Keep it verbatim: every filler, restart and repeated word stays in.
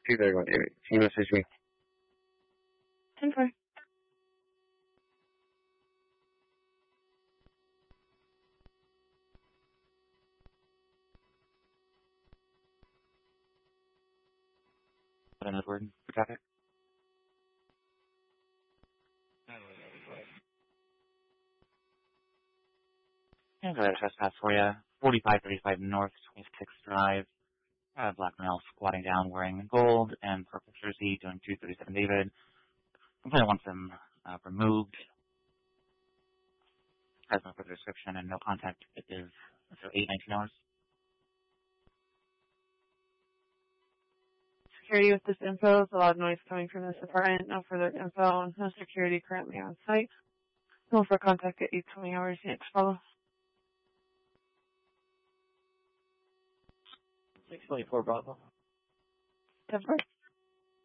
two thirty-one, David. Can you message me? ten four. Edward for traffic. And go ahead, trespass for you. forty-five thirty-five North twenty-sixth Drive. Uh, black male squatting down wearing gold and purple jersey doing two thirty-seven David. Complainant wants them uh, removed. Has no further description and no contact. It is so eight nineteen hours. Security with this info. There's a lot of noise coming from this apartment. No further info. No security currently on site. No for contact at eight twenty hours. Next follow. six twenty-four Bravo. ten four.